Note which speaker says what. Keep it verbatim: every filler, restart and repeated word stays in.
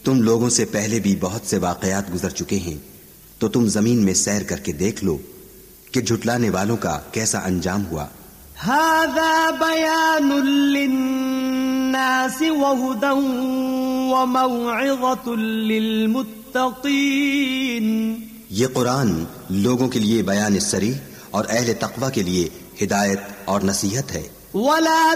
Speaker 1: तुम लोगों से पहले भी बहुत से वाकयात गुजर चुके हैं, तो तुम जमीन में सैर करके देख लो कि झुटलाने वालों का कैसा अंजाम हुआ।
Speaker 2: हाज़ा बयानुल लिन्नास व हुदन व मौइज़तुल लिलमुत्तक़ीन।
Speaker 1: ये कुरान लोगों के लिए बयान सरी और अहले तक़वा के लिए हिदायत और नसीहत है।
Speaker 2: वला